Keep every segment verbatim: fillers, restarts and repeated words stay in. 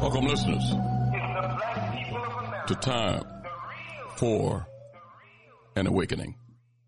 Welcome, listeners, to Time for an Awakening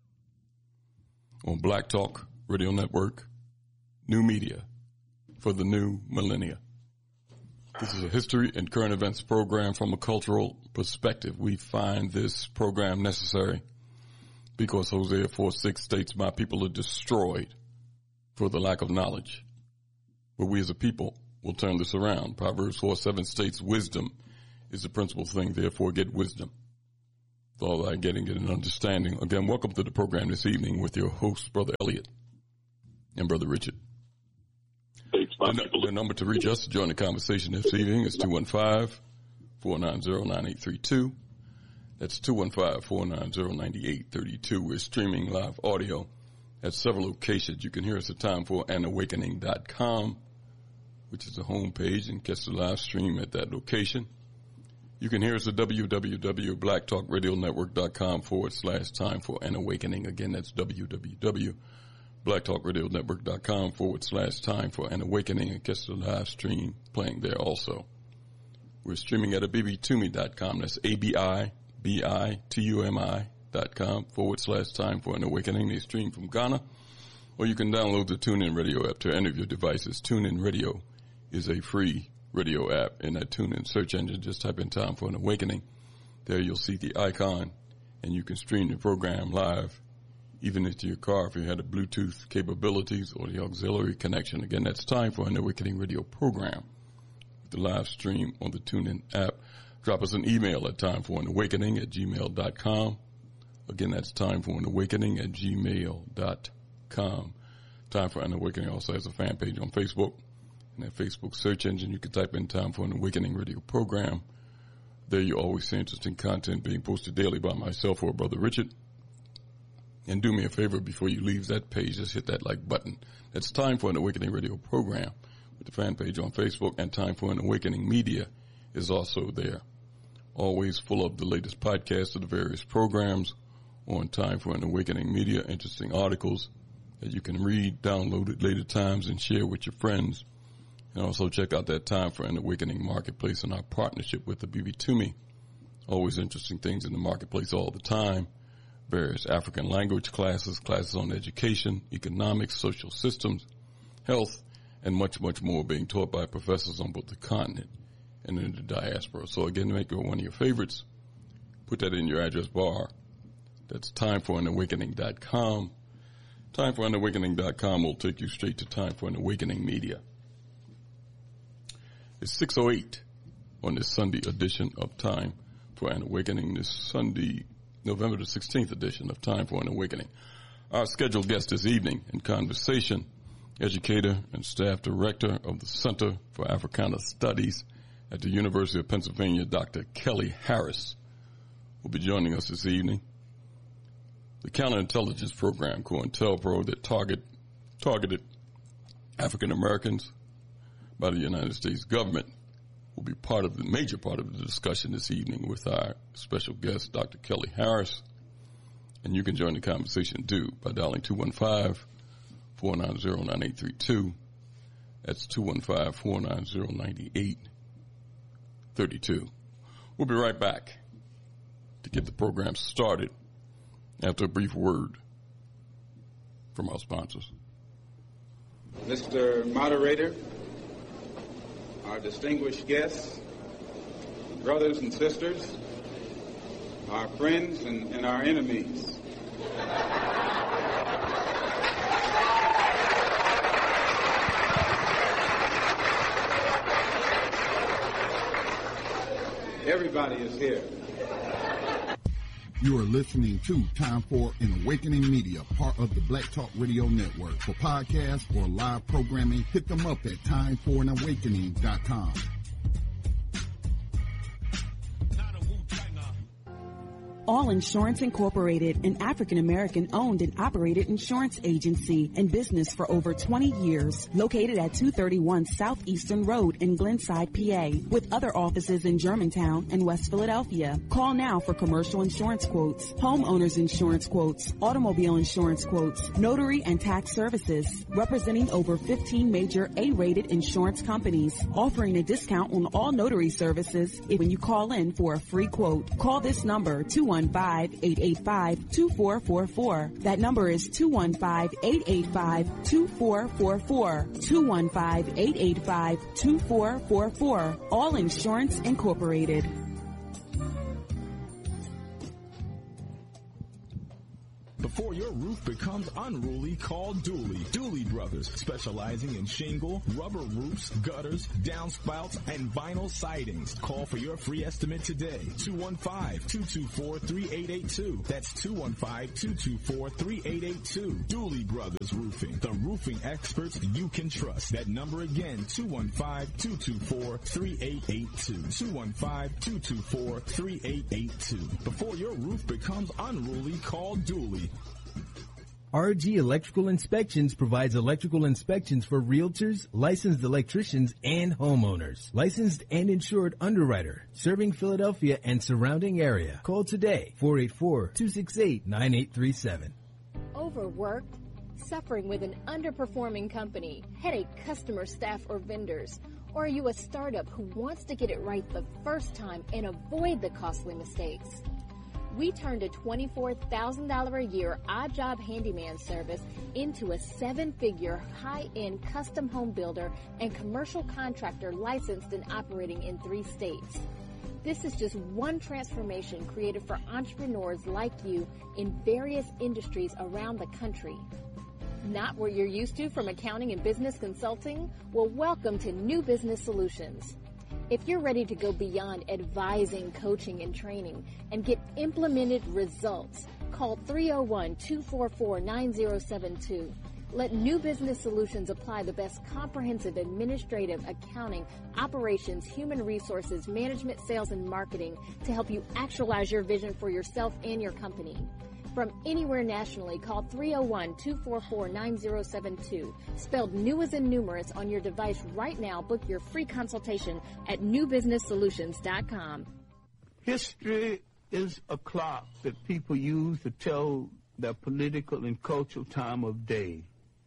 on Black Talk Radio Network, new media for the new millennia. This is a history and current events program from a cultural perspective. We find this program necessary because Hosea four six states, "My people are destroyed for the lack of knowledge." But we as a people will turn this around. Proverbs four seven states, "Wisdom is the principal thing, therefore get wisdom. With all that getting, get an understanding." Again, welcome to the program this evening with your host, Brother Elliot and Brother Richard. The, the number to reach us to join the conversation this evening is two one five, four nine zero, nine eight three two. That's two one five, four nine zero, nine eight three two. We're streaming live audio at several locations. You can hear us at time for an awakening dot com, which is the home page, and catch the live stream at that location. You can hear us at www.blacktalkradionetwork.com forward slash time for an awakening. Again, that's www.blacktalkradionetwork.com forward slash time for an awakening, and catch the live stream playing there also. We're streaming at abibitumi dot com. That's A-B-I-B-I-T-U-M-I dot com forward slash time for an awakening. They stream from Ghana. Or you can download the TuneIn Radio app to any of your devices. TuneIn Radio is a free radio app. In that TuneIn search engine, just type in Time for an Awakening. There you'll see the icon, and you can stream the program live, even into your car if you had the Bluetooth capabilities or the auxiliary connection. Again, that's Time for an Awakening radio program with the live stream on the TuneIn app. Drop us an email at timeforanawakening at gmail dot com. Again, that's timeforanawakening at gmail dot com. Time for an Awakening also has a fan page on Facebook. In that Facebook search engine, you can type in Time for an Awakening radio program. There you always see interesting content being posted daily by myself or Brother Richard. And do me a favor before you leave that page, just hit that like button. That's Time for an Awakening radio program with the fan page on Facebook, and Time for an Awakening media is also there. Always full of the latest podcasts of the various programs on Time for an Awakening media, interesting articles that you can read, download at later times, and share with your friends. And also check out that Time for an Awakening marketplace and our partnership with abibitumi. Always interesting things in the marketplace all the time. Various African language classes, classes on education, economics, social systems, health, and much, much more being taught by professors on both the continent and in the diaspora. So again, make it one of your favorites. Put that in your address bar. That's time for an awakening dot com. time for an awakening dot com will take you straight to Time for an Awakening media. It's six oh eight on this Sunday edition of Time for an Awakening, this Sunday, November the sixteenth edition of Time for an Awakening. Our scheduled guest this evening in conversation, educator and staff director of the Center for Africana Studies at the University of Pennsylvania, Doctor Kelly Harris, will be joining us this evening. The counterintelligence program, COINTELPRO, that target, targeted African Americans by the United States government, will be part of the major part of the discussion this evening with our special guest, Doctor Kelly Harris. And you can join the conversation too by dialing two one five, four nine zero, nine eight three two. That's two one five, four nine zero, nine eight three two. We'll be right back to get the program started after a brief word from our sponsors. Mister Moderator, our distinguished guests, brothers and sisters, our friends and, and our enemies. Everybody is here. You are listening to Time for an Awakening Media, part of the Black Talk Radio Network. For podcasts or live programming, hit them up at time for an awakening dot com. All Insurance Incorporated, an African-American owned and operated insurance agency in business for over twenty years, located at two thirty-one Southeastern Road in Glenside, P A, with other offices in Germantown and West Philadelphia. Call now for commercial insurance quotes, homeowners insurance quotes, automobile insurance quotes, notary and tax services, representing over fifteen major A-rated insurance companies, offering a discount on all notary services when you call in for a free quote. Call this number, two one five, eight eight five, two four four four. That number is two one five, eight eight five, two four four four. two one five, eight eight five, two four four four. All Insurance Incorporated. Before your roof becomes unruly, call Dooley. Dooley Brothers, specializing in shingle, rubber roofs, gutters, downspouts, and vinyl sidings. Call for your free estimate today. two one five, two two four, three eight eight two. That's two one five, two two four, three eight eight two. Dooley Brothers Roofing, the roofing experts you can trust. That number again, two one five, two two four, three eight eight two. two one five, two two four, three eight eight two. Before your roof becomes unruly, call Dooley. R G Electrical Inspections provides electrical inspections for realtors, licensed electricians, and homeowners. Licensed and insured underwriter, serving Philadelphia and surrounding area. Call today, four eight four, two six eight, nine eight three seven. Overworked? Suffering with an underperforming company, headache customer, staff, or vendors? Or are you a startup who wants to get it right the first time and avoid the costly mistakes? We turned a twenty-four thousand dollars a year odd job handyman service into a seven-figure high-end custom home builder and commercial contractor licensed and operating in three states. This is just one transformation created for entrepreneurs like you in various industries around the country. Not what you're used to from accounting and business consulting? Well, welcome to New Business Solutions. If you're ready to go beyond advising, coaching, and training and get implemented results, call three oh one, two four four, nine oh seven two. Let New Business Solutions apply the best comprehensive administrative, accounting, operations, human resources, management, sales, and marketing to help you actualize your vision for yourself and your company. From anywhere nationally, call three oh one, two four four, nine oh seven two. Spelled new as in numerous on your device right now. Book your free consultation at new business solutions dot com. History is a clock that people use to tell their political and cultural time of day.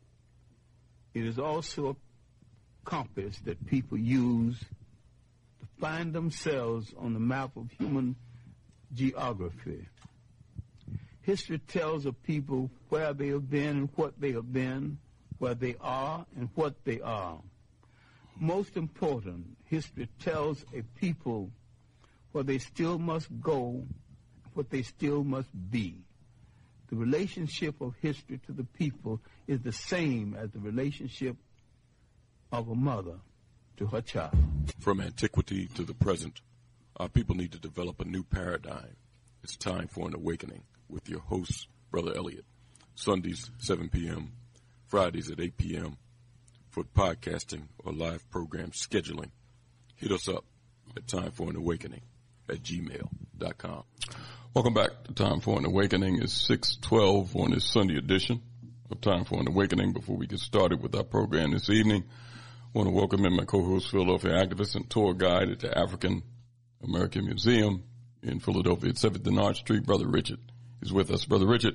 It is also a compass that people use to find themselves on the map of human geography. History tells of people where they have been and what they have been, where they are and what they are. Most important, history tells a people where they still must go, what they still must be. The relationship of history to the people is the same as the relationship of a mother to her child. From antiquity to the present, our people need to develop a new paradigm. It's time for an awakening with your host, Brother Elliot. Sundays, seven p.m., Fridays at eight p.m. for podcasting or live program scheduling. Hit us up at time for an awakening at gmail dot com. Welcome back to Time for an Awakening. It's six twelve on this Sunday edition of Time for an Awakening. Before we get started with our program this evening, I want to welcome in my co-host, Philadelphia activist and tour guide at the African American Museum in Philadelphia at seventh and Arch Street. Brother Richard is with us. Brother Richard.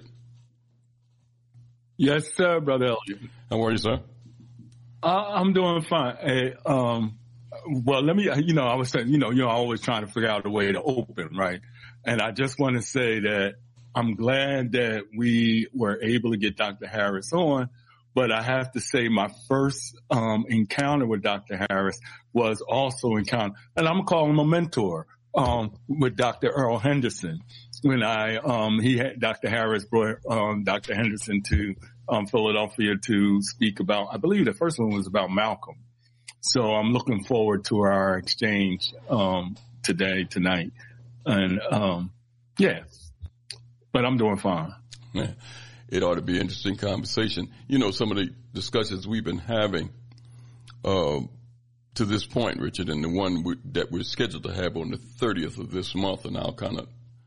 Yes, sir, Brother Elliot. How are you, sir? Uh, I'm doing fine. Hey, um, well, let me, you know, I was saying, you know, you're always trying to figure out a way to open, right? And I just want to say that I'm glad that we were able to get Doctor Harris on, but I have to say my first um, encounter with Doctor Harris was also encounter, and I'm going to call him a mentor, um, with Doctor Earl Henderson. When I, um, he had, Doctor Harris brought, um, Doctor Henderson to, um, Philadelphia to speak about, I believe the first one was about Malcolm. So I'm looking forward to our exchange, um, today, tonight. And, um, yeah, but I'm doing fine. Yeah. It ought to be an interesting conversation. You know, some of the discussions we've been having, uh, to this point, Richard, and the one we, that we're scheduled to have on the thirtieth of this month, and I'll kind of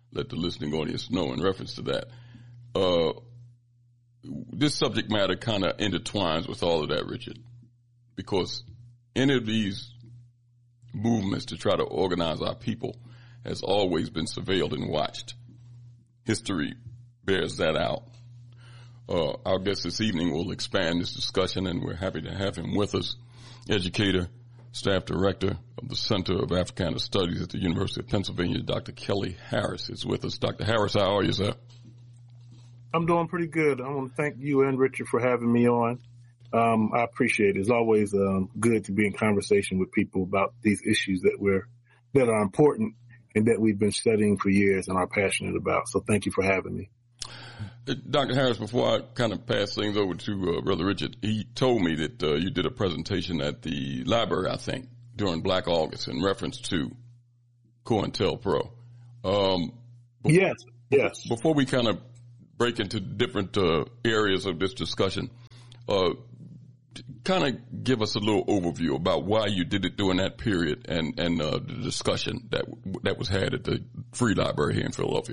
let the listening audience know in reference to that. Uh, this subject matter kind of intertwines with all of that, Richard, because any of these movements to try to organize our people has always been surveilled and watched. History bears that out. Uh, our guest this evening will expand this discussion, and we're happy to have him with us. Educator, staff director of the Center of Africana Studies at the University of Pennsylvania, Doctor Kelly Harris is with us. Doctor Harris, how are you, sir? I'm doing pretty good. I want to thank you and Richard for having me on. Um, I appreciate it. It's always um, good to be in conversation with people about these issues that we're that are important and that we've been studying for years and are passionate about. So thank you for having me. Doctor Harris, before I kind of pass things over to uh, Brother Richard, he told me that uh, you did a presentation at the library, I think, during Black August in reference to COINTELPRO. Um, before, yes, yes. Before we kind of break into different uh, areas of this discussion, uh, kind of give us a little overview about why you did it during that period and, and uh, the discussion that that was had at the Free Library here in Philadelphia.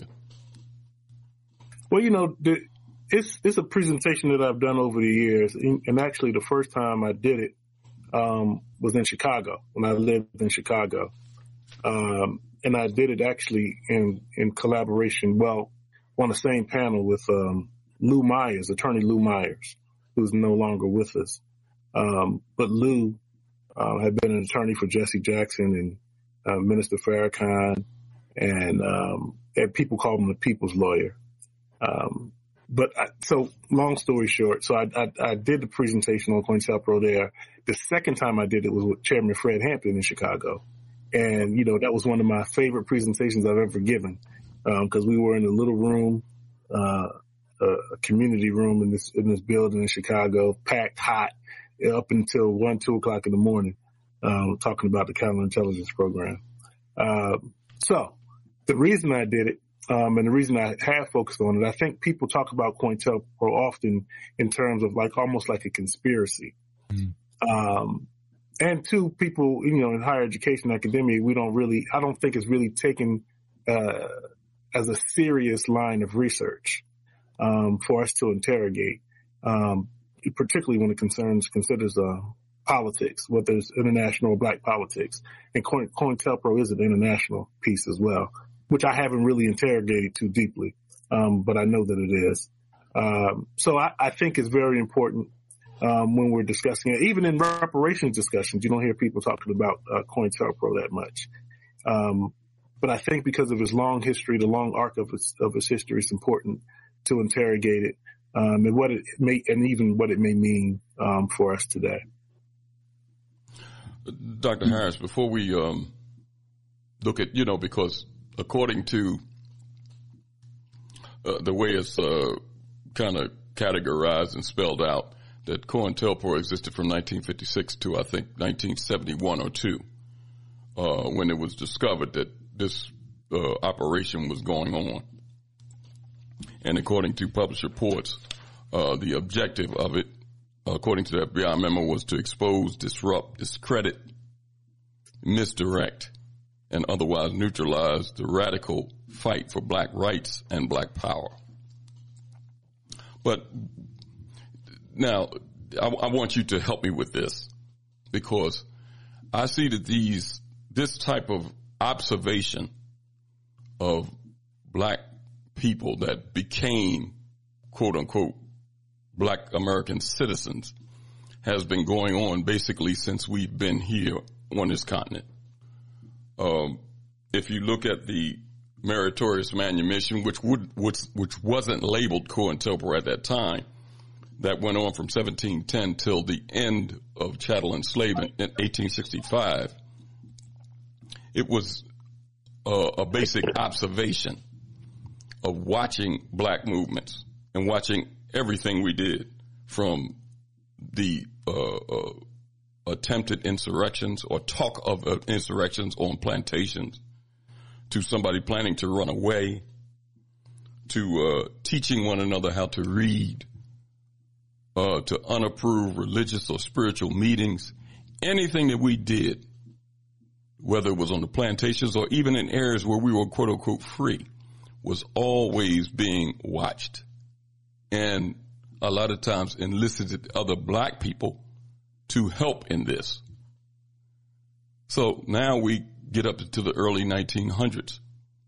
Well, you know, the, it's it's a presentation that I've done over the years, and actually the first time I did it um, was in Chicago, when I lived in Chicago. Um, and I did it actually in, in collaboration, well, on the same panel with um, Lou Myers, attorney Lou Myers, who's no longer with us. Um, but Lou uh, had been an attorney for Jesse Jackson and uh, Minister Farrakhan, and, um, and people called him the people's lawyer. Um, but I, so long story short, so I, I, I did the presentation on COINTELPRO there. The second time I did it was with Chairman Fred Hampton in Chicago. And, you know, that was one of my favorite presentations I've ever given. Um, cause we were in a little room, uh, a community room in this, in this building in Chicago, packed hot up until one, two o'clock in the morning, um, talking about the counterintelligence program. Uh, so the reason I did it, Um, and the reason I have focused on it, I think people talk about COINTELPRO often in terms of like almost like a conspiracy. Mm. Um, and two, people, you know, in higher education, academia, we don't really, I don't think it's really taken uh, as a serious line of research um, for us to interrogate, um, particularly when it concerns, considers uh, politics, whether it's international or black politics. And COINTELPRO is an international piece as well, which I haven't really interrogated too deeply, um, but I know that it is. Um, so I, I think it's very important um, when we're discussing it. Even in reparations discussions, you don't hear people talking about uh, COINTELPRO that much. Um, but I think because of its long history, the long arc of its of its history, it's important to interrogate it um, and what it may, and even what it may mean um, for us today. Doctor Harris, before we um, look at, you know, because according to uh, the way it's uh, kind of categorized and spelled out, that COINTELPRO existed from nineteen fifty-six to, I think, nineteen seventy-one or two, uh, when it was discovered that this uh, operation was going on. And according to published reports, uh, the objective of it, according to the F B I memo, was to expose, disrupt, discredit, misdirect, and otherwise neutralize the radical fight for black rights and black power. But now, I, I want you to help me with this, because I see that these, this type of observation of black people that became, quote unquote, black American citizens has been going on basically since we've been here on this continent. Um, if you look at the meritorious manumission, which would, which, which wasn't labeled COINTELPRO at that time, that went on from seventeen ten till the end of chattel enslavement in eighteen sixty-five. It was uh, a basic observation of watching black movements and watching everything we did, from the uh, uh, attempted insurrections or talk of uh, insurrections on plantations, to somebody planning to run away, to uh, teaching one another how to read, uh, to unapproved religious or spiritual meetings. Anything that we did, whether it was on the plantations or even in areas where we were quote unquote free, was always being watched, and a lot of times enlisted other black people to help in this. So now we get up to the early nineteen hundreds,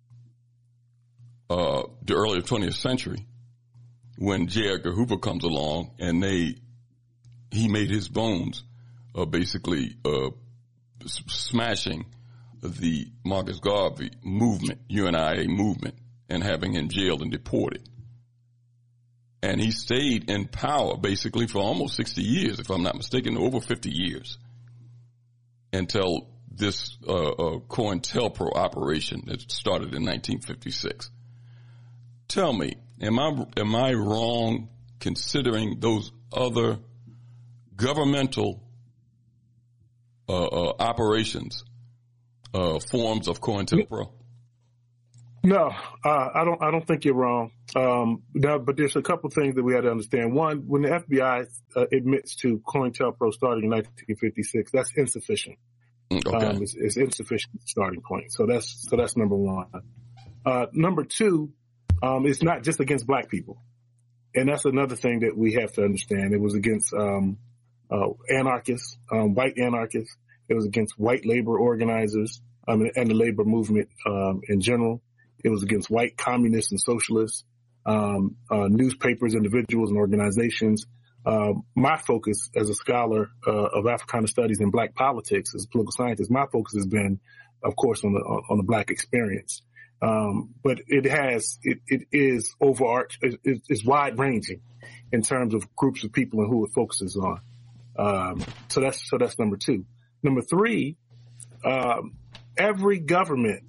uh, the early twentieth century, when J. Edgar Hoover comes along, and they he made his bones uh, basically uh, s- smashing the Marcus Garvey movement, U N I A movement, and having him jailed and deported. And he stayed in power basically for almost sixty years, if I'm not mistaken, over fifty years, until this uh, uh, COINTELPRO operation that started in nineteen fifty-six. Tell me, am I am I wrong considering those other governmental uh, uh, operations uh, forms of COINTELPRO? No, uh, I don't. I don't think you're wrong. Um, now, but there's a couple things that we had to understand. One, when the F B I uh, admits to COINTELPRO starting in nineteen fifty-six, that's insufficient. Okay. Um, it's, it's insufficient starting point. So that's so that's number one. Uh, number two, um, it's not just against black people, and that's another thing that we have to understand. It was against um, uh, anarchists, um, white anarchists. It was against white labor organizers um, and the labor movement um, in general. It was against white communists and socialists, um, uh, newspapers, individuals, and organizations. Uh, my focus as a scholar uh, of Africana studies and black politics, as a political scientist, my focus has been, of course, on the on the black experience. Um, but it has it, it is overarch, it, it's wide ranging in terms of groups of people and who it focuses on. Um, so that's so that's number two. Number three, um, every government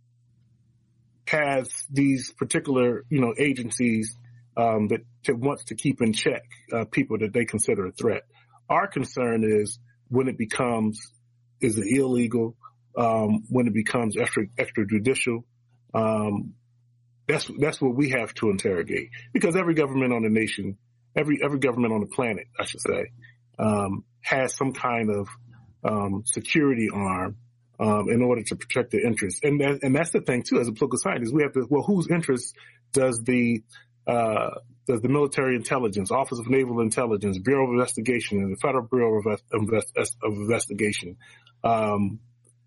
has these particular, you know, agencies um, that, that wants to keep in check uh, people that they consider a threat. Our concern is when it becomes, is it illegal? Um, when it becomes extra extrajudicial? Um, that's that's what we have to interrogate, because every government on the nation, every every government on the planet, I should say, um, has some kind of um, security arm. Um, in order to protect their interests. And that, and that's the thing too, as a political scientist, we have to, well, whose interests does the, uh, does the military intelligence, Office of Naval Intelligence, Bureau of Investigation, and the Federal Bureau of, Invest, of Investigation, um,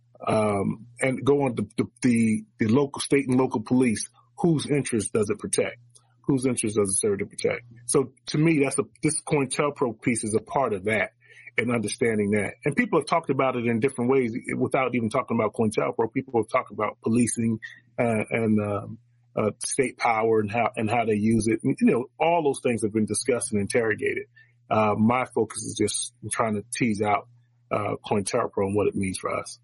um, and go on the, the, the, the local, state and local police, whose interests does it protect? Whose interests does it serve to protect? So to me, that's a, this COINTELPRO piece is a part of that. And understanding that. And people have talked about it in different ways without even talking about COINTELPRO. People have talked about policing uh, and um, uh, state power and how and how they use it. And, you know, all those things have been discussed and interrogated. Uh, my focus is just trying to tease out uh, COINTELPRO and what it means for us.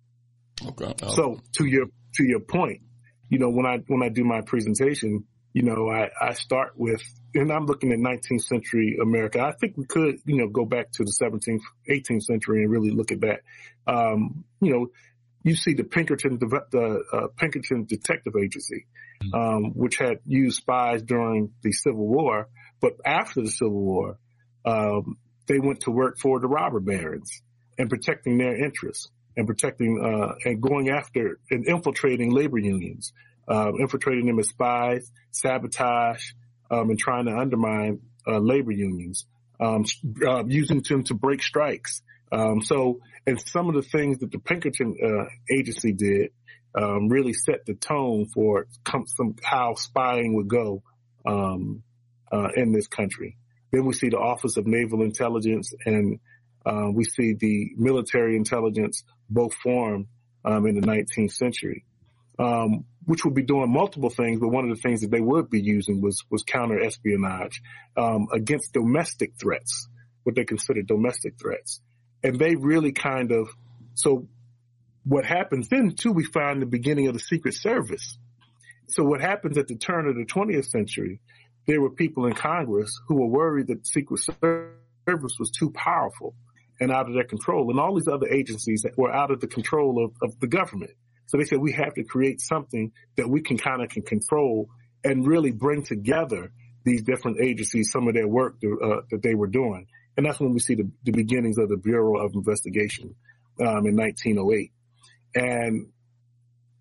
Okay. okay. So to your to your point, you know, when I when I do my presentation, you know, I, I start with, and I'm looking at nineteenth century America. I think we could, you know, go back to the seventeenth, eighteenth century and really look at that. Um, you know, you see the Pinkerton, the uh, Pinkerton Detective Agency, um, which had used spies during the Civil War, but after the Civil War, um, they went to work for the robber barons and protecting their interests and protecting uh, and going after and infiltrating labor unions. Uh, infiltrating them as spies, sabotage, um, and trying to undermine uh, labor unions, um, uh, using them to break strikes. Um, so, and some of the things that the Pinkerton uh, agency did um, really set the tone for com- some, how spying would go um, uh, in this country. Then we see the Office of Naval Intelligence, and uh, we see the military intelligence both form um, in the nineteenth century. Um, which would be doing multiple things, but one of the things that they would be using was, was counter espionage, um, against domestic threats, what they consider domestic threats. And they really kind of, so what happens then too, we find the beginning of the Secret Service. So what happens at the turn of the twentieth century, there were people in Congress who were worried that the Secret Service was too powerful and out of their control, and all these other agencies that were out of the control of, of the government. So they said we have to create something that we can kind of can control and really bring together these different agencies, some of their work uh, that they were doing. And that's when we see the, the beginnings of the Bureau of Investigation um, in nineteen oh eight. And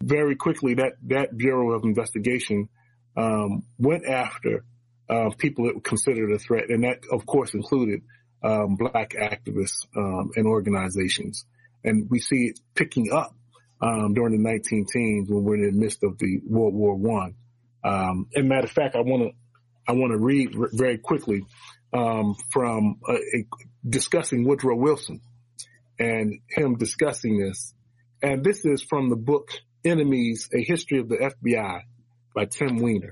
very quickly that, that Bureau of Investigation um, went after uh, people that were considered a threat, and that, of course, included um, black activists um, and organizations. And we see it picking up um, during the nineteen teens when we're in the midst of the World War One. Um, and matter of fact, I want to I want to read r- very quickly um, from a, a, discussing Woodrow Wilson and him discussing this. And this is from the book Enemies, A History of the F B I by Tim Weiner.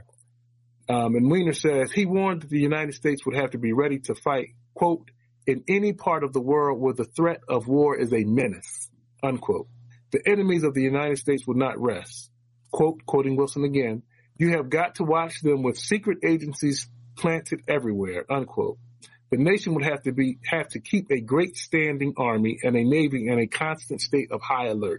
Um, and Weiner says, he warned that the United States would have to be ready to fight, quote, in any part of the world where the threat of war is a menace, unquote. The enemies of the United States would not rest. Quote, quoting Wilson again, you have got to watch them with secret agencies planted everywhere, unquote. The nation would have to be, have to keep a great standing army and a navy in a constant state of high alert.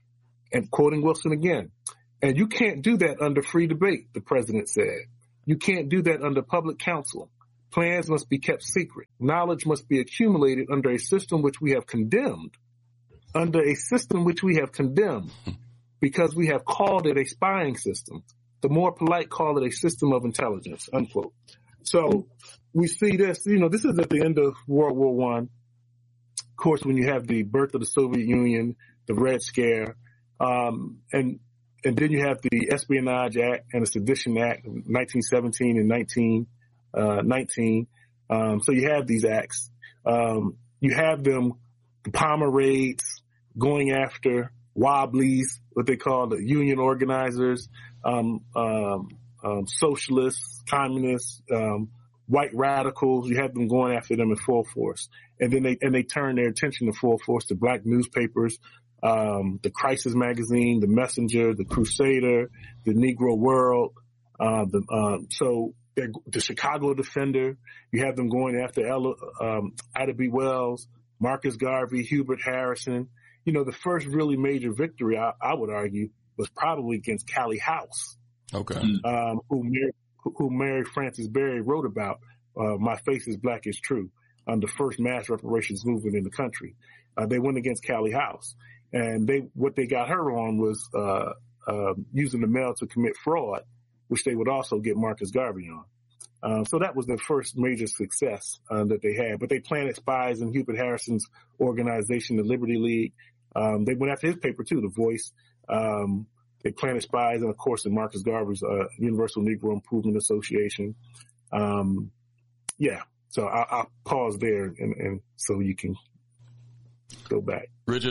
And quoting Wilson again, and you can't do that under free debate, the president said. You can't do that under public counsel. Plans must be kept secret. Knowledge must be accumulated under a system which we have condemned, under a system which we have condemned, because we have called it a spying system. The more polite call it a system of intelligence, unquote. So we see this, you know, this is at the end of World War One. Of course, when you have the birth of the Soviet Union, the Red Scare, um, and and then you have the Espionage Act and the Sedition Act of nineteen seventeen and nineteen nineteen. Um, so you have these acts. Um, you have them, the Palmer raids, going after wobblies, what they call the union organizers, um, um, um, socialists, communists, um, white radicals. You have them going after them in full force. And then they, and they turn their attention to full force to black newspapers, um, the Crisis Magazine, the Messenger, the Crusader, the Negro World. Uh, the, um, so the Chicago Defender, you have them going after Ella, um, Ida B. Wells, Marcus Garvey, Hubert Harrison. You know, the first really major victory, I, I would argue, was probably against Callie House. Okay. Um, who, Mary, who Mary Frances Berry wrote about, uh, My Face is Black is True, um, the first mass reparations movement in the country. Uh, they went against Callie House. And they, what they got her on was, uh, uh, using the mail to commit fraud, which they would also get Marcus Garvey on. Um, so that was their first major success uh, that they had. But they planted spies in Hubert Harrison's organization, the Liberty League. Um, they went after his paper, too, The Voice. Um, they planted spies, and, of course, in Marcus Garvey's uh, Universal Negro Improvement Association. Um, yeah, so I, I'll pause there, and, and so you can go back. Richard?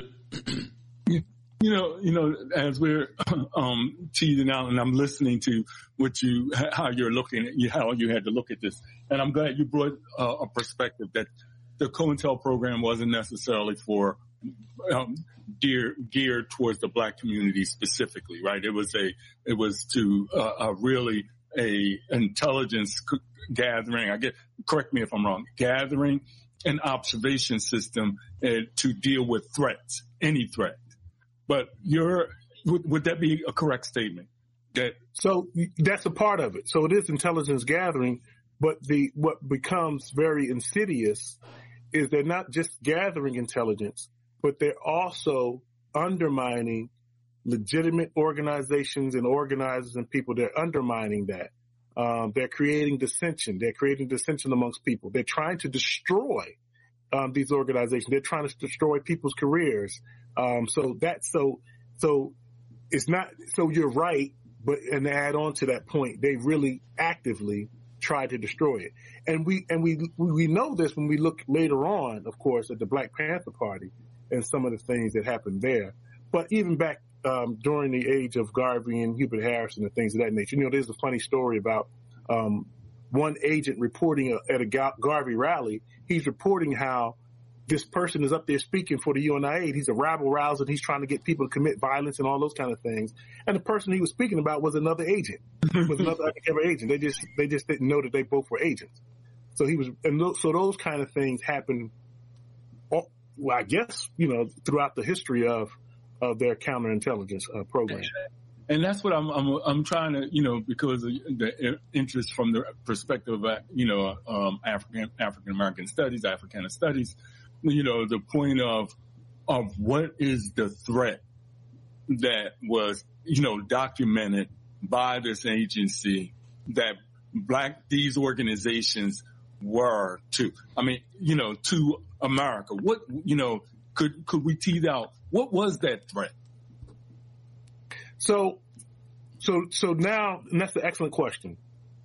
You know, you know, as we're um, teasing out, and I'm listening to what you, how you're looking at, how you had to look at this, and I'm glad you brought uh, a perspective that the COINTEL program wasn't necessarily for um, gear, geared towards the black community specifically, right? It was a, it was to uh, a really a intelligence gathering. I get, correct me if I'm wrong, gathering an observation system uh, to deal with threats, any threat. But you're, would, would that be a correct statement? That so that's a part of it. So it is intelligence gathering, but the what becomes very insidious is they're not just gathering intelligence, but they're also undermining legitimate organizations and organizers and people. They're undermining that. Um, they're creating dissension. They're creating dissension amongst people. They're trying to destroy um, these organizations. They're trying to destroy people's careers. Um, so that's so, so it's not, so you're right, but, and to add on to that point, they really actively try to destroy it. And we, and we, we know this when we look later on, of course, at the Black Panther Party and some of the things that happened there. But even back, um, during the age of Garvey and Hubert Harrison and things of that nature, you know, there's a funny story about, um, one agent reporting a, at a Garvey rally. He's reporting how this person is up there speaking for the U N I A. He's a rabble rouser. He's trying to get people to commit violence and all those kind of things. And the person he was speaking about was another agent, was another undercover agent. They just, they just didn't know that they both were agents. So he was, and those, so those kind of things happen, well, I guess, you know, throughout the history of, of their counterintelligence uh, program. And that's what I'm, I'm, I'm trying to, you know, because of the interest from the perspective of, you know, um, African, African American studies, Africana studies, you know, the point of, of what is the threat that was, you know, documented by this agency that black, these organizations were to, I mean, you know, to America? What, you know, could, could we tease out, what was that threat? So, so, so now, and that's an excellent question.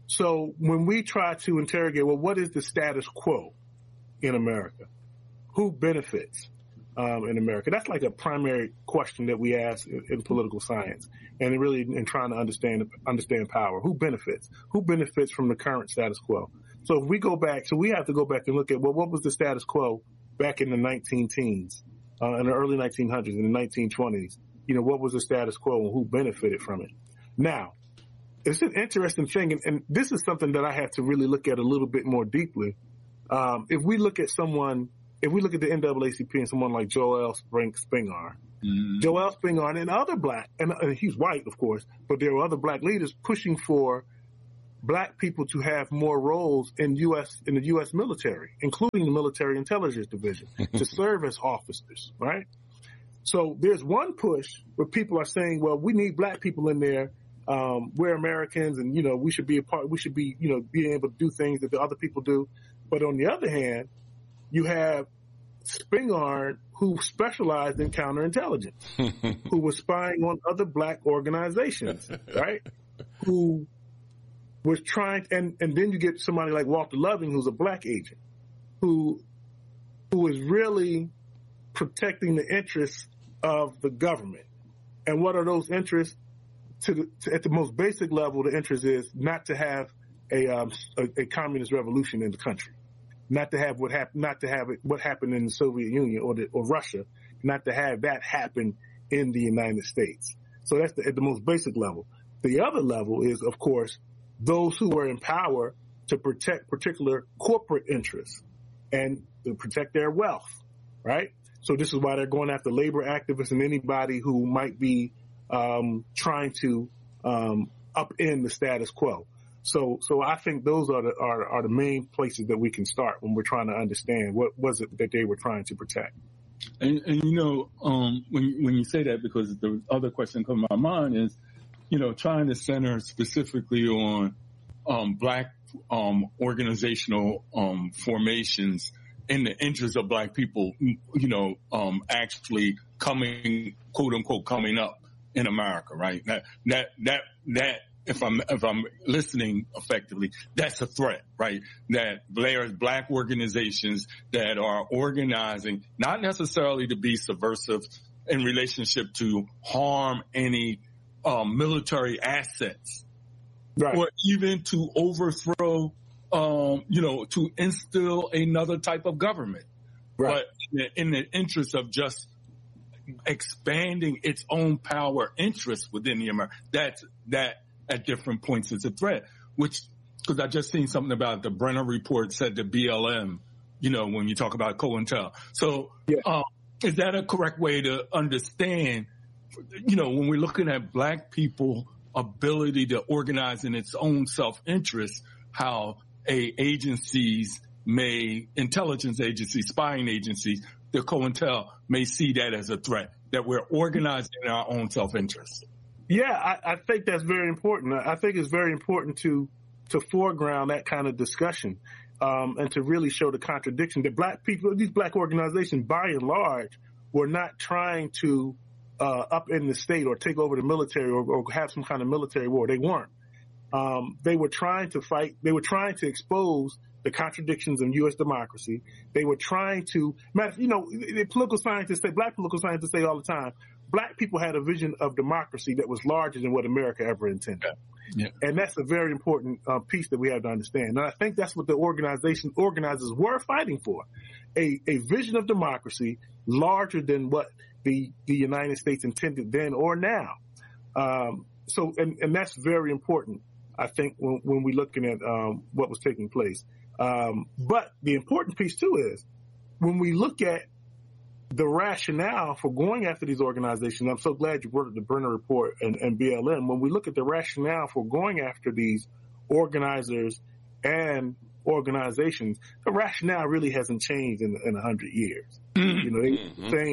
So when we try to interrogate, well, what is the status quo in America? Who benefits um, in America? That's like a primary question that we ask in, in political science, and really in trying to understand understand power. Who benefits? Who benefits from the current status quo? So if we go back, so we have to go back and look at, well, what was the status quo back in the nineteen teens, uh, in the early nineteen hundreds, in the nineteen twenties? You know, what was the status quo and who benefited from it? Now, it's an interesting thing, and, and this is something that I have to really look at a little bit more deeply. Um, if we look at someone, if we look at the N double A C P and someone like Joel Spingarn, mm-hmm. Joel Spingarn and other black, and, and he's white, of course, but there were other black leaders pushing for black people to have more roles in U S in the U S military, including the Military Intelligence Division, to serve as officers, right? So there's one push where people are saying, well, we need black people in there. Um, we're Americans, and, you know, we should be a part, we should be, you know, being able to do things that the other people do. But on the other hand, you have Spingarn, who specialized in counterintelligence, who was spying on other black organizations, right? Who was trying, and, and then you get somebody like Walter Loving, who's a black agent, who, who is really protecting the interests of the government. And what are those interests? To the, to, at the most basic level, the interest is not to have a, um, a, a communist revolution in the country, not to have what happened, not to have it, what happened in the Soviet Union or the, or Russia, not to have that happen in the United States. So that's the, at the most basic level. The other level is, of course, those who are in power to protect particular corporate interests and to protect their wealth, right? So this is why they're going after labor activists and anybody who might be Um, trying to um, upend the status quo. So, so I think those are the are, are the main places that we can start when we're trying to understand what was it that they were trying to protect. And, and you know, um, when when you say that, because the other question comes to my mind is, you know, trying to center specifically on um, black um, organizational um, formations in the interest of black people, you know, um, actually coming, quote unquote, coming up in America, right? That, that, that, that, if I'm, if I'm listening effectively, that's a threat, right? That there's black organizations that are organizing, not necessarily to be subversive in relationship to harm any, um, military assets, right, or even to overthrow, um, you know, to instill another type of government, right, but in the, in the interest of just expanding its own power interests within the America. That's, that at different points is a threat, which, because I just seen something about the Brenner report said the B L M, you know, when you talk about COINTEL. So, yeah. um, is that a correct way to understand, you know, when we're looking at black people ability to organize in its own self-interest, how a agencies may, intelligence agencies, spying agencies, the COINTEL may see that as a threat, that we're organizing in our own self-interest. Yeah, I, I think that's very important. I think it's very important to to foreground that kind of discussion um, and to really show the contradiction that black people, these black organizations, by and large, were not trying to uh, upend the state or take over the military or, or have some kind of military war. They weren't. Um, they were trying to fight. They were trying to expose the contradictions in U S democracy. They were trying to, you know, the political scientists say, black political scientists say all the time, black people had a vision of democracy that was larger than what America ever intended. Yeah. Yeah. And that's a very important uh, piece that we have to understand. And I think that's what the organization organizers were fighting for, a, a vision of democracy larger than what the, the United States intended then or now. Um, so, and, and that's very important, I think, when, when we're looking at um, what was taking place. Um, but the important piece, too, is when we look at the rationale for going after these organizations, I'm so glad you brought up the Brenner Report and, and B L M. When we look at the rationale for going after these organizers and organizations, the rationale really hasn't changed in, in one hundred years. You know, they mm-hmm. saying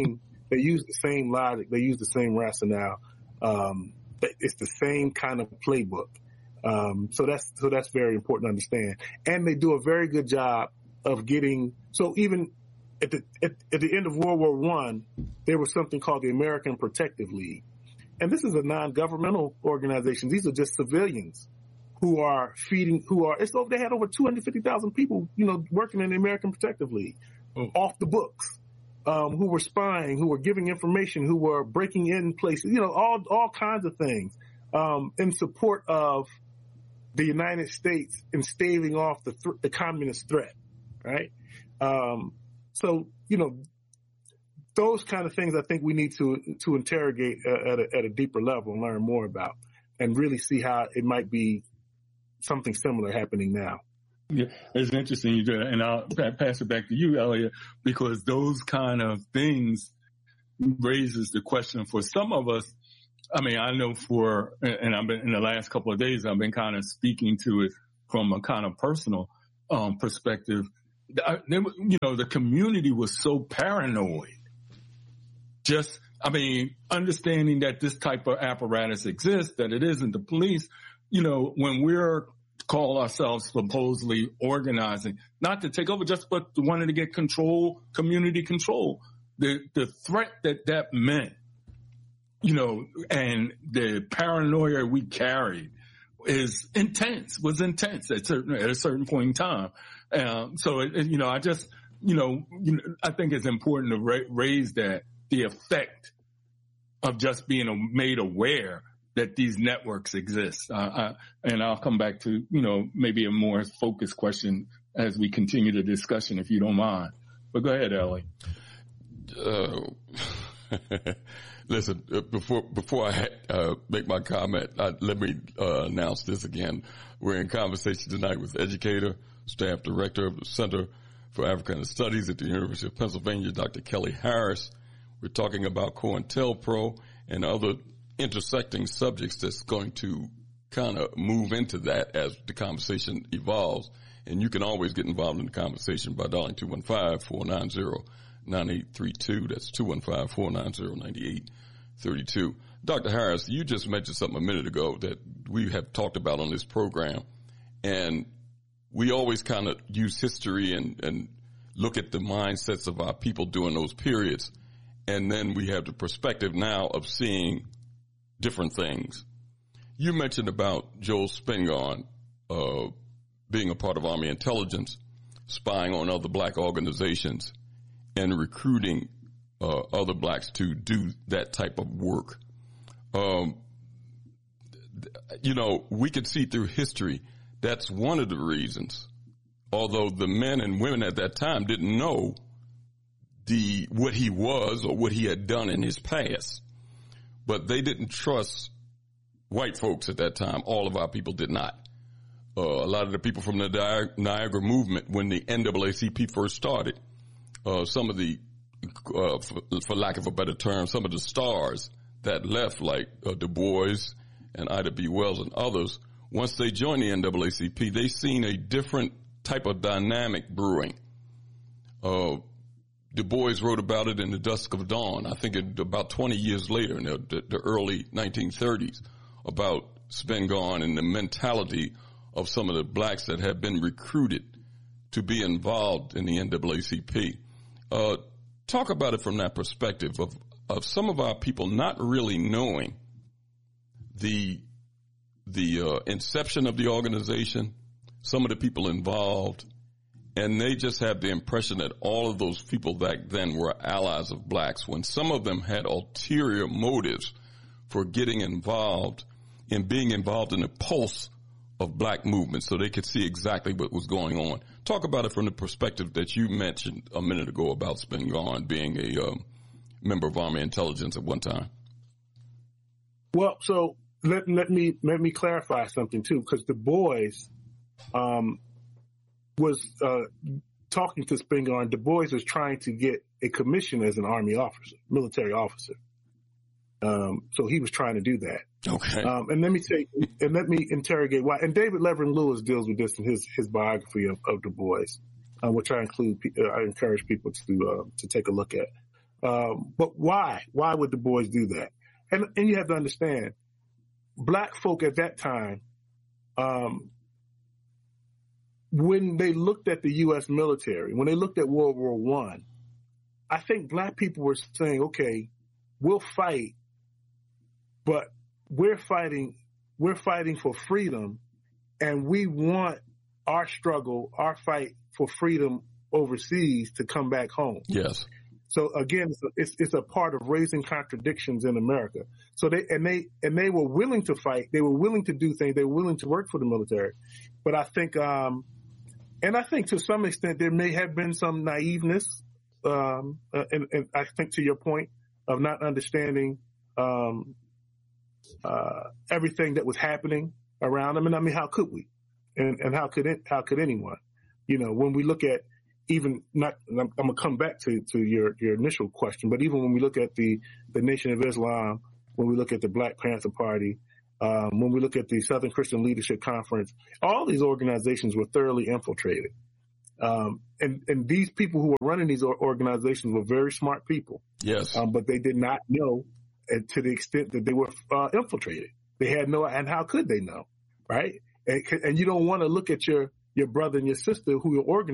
They use the same logic. They use the same rationale. Um, it's the same kind of playbook. Um, so that's so that's very important to understand. And they do a very good job of getting. So even at the at, at the end of World War One, there was something called the American Protective League, and this is a non-governmental organization. These are just civilians who are feeding. Who are it's they had over two hundred fifty thousand people, you know, working in the American Protective League, oh. off the books. Um, who were spying, who were giving information, who were breaking in places, you know, all all kinds of things um, in support of the United States in staving off the th- the communist threat, right? Um, so, you know, those kind of things I think we need to to interrogate uh, at, a, at a deeper level and learn more about and really see how it might be something similar happening now. Yeah, it's interesting you do that, and I'll pass it back to you, Elliot, because those kind of things raises the question for some of us. I mean, I know for, and I've been in the last couple of days, I've been kind of speaking to it from a kind of personal um, perspective. I, you know, the community was so paranoid. Just, I mean, understanding that this type of apparatus exists, that it isn't the police. You know, when we're call ourselves supposedly organizing, not to take over, just but wanting to get control, community control. The the threat that that meant, you know, and the paranoia we carried is intense, was intense at certain at a certain point in time. Um, so, it, you know, I just, you know, you know, I think it's important to ra- raise that the effect of just being made aware that these networks exist. Uh, uh, and I'll come back to, you know, maybe a more focused question as we continue the discussion, if you don't mind. But go ahead, Ellie. Uh, listen, uh, before before I uh, make my comment, uh, let me uh, announce this again. We're in conversation tonight with educator, staff director of the Center for Africana Studies at the University of Pennsylvania, Doctor Kelly Harris. We're talking about COINTELPRO and other intersecting subjects that's going to kind of move into that as the conversation evolves. And you can always get involved in the conversation by dialing two one five, four nine zero, nine eight three two. That's two one five, four nine zero, nine eight three two. Doctor Harris, you just mentioned something a minute ago that we have talked about on this program. And we always kind of use history and, and look at the mindsets of our people during those periods. And then we have the perspective now of seeing different things. You mentioned about Joel Spingarn uh, being a part of Army intelligence, spying on other black organizations, and recruiting uh, other blacks to do that type of work. Um, you know, we could see through history that's one of the reasons, although the men and women at that time didn't know the what he was or what he had done in his past. But they didn't trust white folks at that time. All of our people did not. Uh, a lot of the people from the Niagara movement, when the N double A C P first started, uh, some of the, uh, for, for lack of a better term, some of the stars that left, like uh, Du Bois and Ida B. Wells and others, once they joined the N double A C P, they seen a different type of dynamic brewing. Uh, Du Bois wrote about it in The Dusk of Dawn, I think it, about twenty years later, in the, the, the early nineteen thirties, about Spingarn and the mentality of some of the blacks that had been recruited to be involved in the N double A C P. Uh, talk about it from that perspective of, of some of our people not really knowing the the uh, inception of the organization, some of the people involved, and they just have the impression that all of those people back then were allies of blacks, when some of them had ulterior motives for getting involved and being involved in the pulse of black movement so they could see exactly what was going on. Talk about it from the perspective that you mentioned a minute ago about Spingarn being a um, member of Army intelligence at one time. Well, so let, let me let me clarify something, too, because Du Bois um, was uh, talking to Spingarn. Du Bois was trying to get a commission as an Army officer, military officer. Um, so he was trying to do that. Okay. Um, and let me take, and let me interrogate why. And David Levering Lewis deals with this in his, his biography of, of Du Bois, uh, which I include, uh, I encourage people to, uh, to take a look at. Um, but why? Why would the boys do that? And, and you have to understand, black folk at that time, um, when they looked at the U S military, when they looked at World War One, I think black people were saying, okay, we'll fight, but we're fighting, we're fighting for freedom, and we want our struggle, our fight for freedom overseas to come back home. Yes. So again, it's a, it's, it's a part of raising contradictions in America. So they and they and they were willing to fight. They were willing to do things. They were willing to work for the military. But I think, um, and I think to some extent there may have been some naiveness, um, uh, and, and I think to your point of not understanding um, uh, everything that was happening around them. And I mean, how could we? And and how could it? How could anyone? You know, when we look at even not, I'm, I'm gonna come back to, to your, your initial question, but even when we look at the, the Nation of Islam, when we look at the Black Panther Party, um, when we look at the Southern Christian Leadership Conference, all these organizations were thoroughly infiltrated. Um, and, and these people who were running these organizations were very smart people. Yes. Um, but they did not know uh, to the extent that they were uh, infiltrated. They had no, and how could they know, right? And, and you don't want to look at your, your brother and your sister who are organized